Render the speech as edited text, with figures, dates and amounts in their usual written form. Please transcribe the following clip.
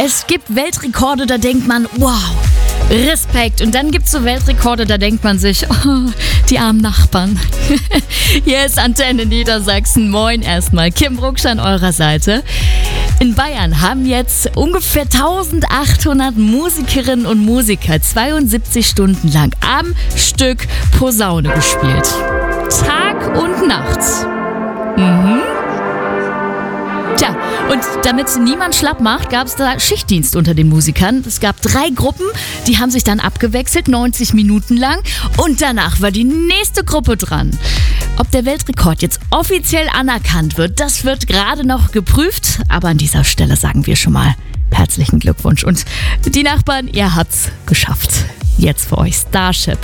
Es gibt Weltrekorde, da denkt man, wow, Respekt. Und dann gibt es so Weltrekorde, da denkt man sich, oh, die armen Nachbarn. Hier ist Antenne Niedersachsen. Moin erstmal. Kim Brucksch an eurer Seite. In Bayern haben jetzt ungefähr 1800 Musikerinnen und Musiker 72 Stunden lang am Stück Posaune gespielt. Tag und Nacht. Tja, und damit niemand schlapp macht, gab es da Schichtdienst unter den Musikern. Es gab 3 Gruppen, die haben sich dann abgewechselt, 90 Minuten lang. Und danach war die nächste Gruppe dran. Ob der Weltrekord jetzt offiziell anerkannt wird, das wird gerade noch geprüft. Aber an dieser Stelle sagen wir schon mal herzlichen Glückwunsch. Und die Nachbarn, ihr habt's geschafft. Jetzt für euch Starship.